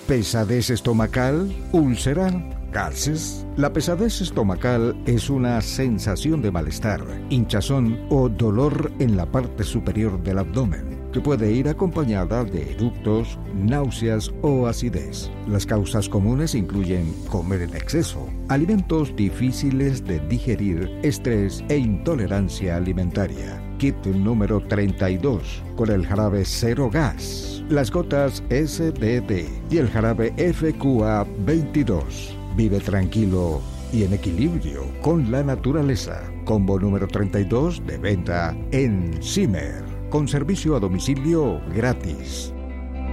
¿Pesadez estomacal? ¿Úlcera? ¿Gases? La pesadez estomacal es una sensación de malestar, hinchazón o dolor en la parte superior del abdomen, que puede ir acompañada de eructos, náuseas o acidez. Las causas comunes incluyen comer en exceso, alimentos difíciles de digerir, estrés e intolerancia alimentaria. Kit número 32, con el jarabe Cero Gas, las gotas SDD y el jarabe FQA22. Vive tranquilo y en equilibrio con la naturaleza. Combo número 32 de venta en Zimmer, con servicio a domicilio gratis.